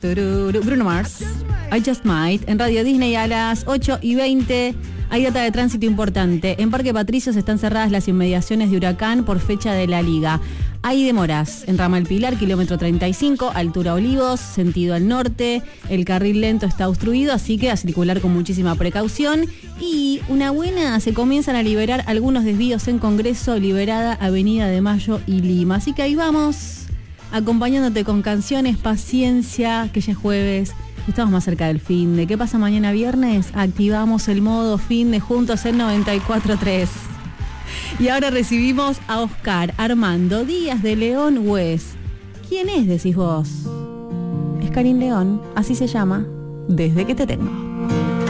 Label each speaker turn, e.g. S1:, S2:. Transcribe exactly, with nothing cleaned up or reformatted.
S1: Tururu, Bruno Mars, I Just Might, en Radio Disney a las ocho y veinte. Hay data de tránsito importante. En Parque Patricios están cerradas las inmediaciones de Huracán por fecha de la Liga. Hay demoras en Ramal Pilar, kilómetro treinta y cinco, altura Olivos, sentido al norte. El carril lento está obstruido, así que a circular con muchísima precaución. Y una buena, se comienzan a liberar algunos desvíos en Congreso, liberada Avenida de Mayo y Lima. Así que ahí vamos, acompañándote con canciones, paciencia, que ya es jueves. Estamos más cerca del fin de. ¿Qué pasa mañana viernes? Activamos el modo fin de juntos en noventa y cuatro tres. Y ahora recibimos a Oscar Armando Díaz de León West. ¿Quién es, decís vos? Es Karim León, así se llama, Desde que te tengo.